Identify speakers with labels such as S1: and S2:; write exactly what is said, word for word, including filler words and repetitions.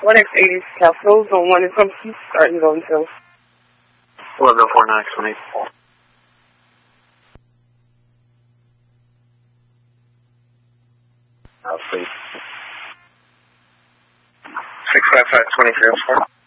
S1: one X eighty Capitals on one assumption, starting going to.
S2: eleven oh four nine twenty. Uh, please. six five five twenty-three oh four.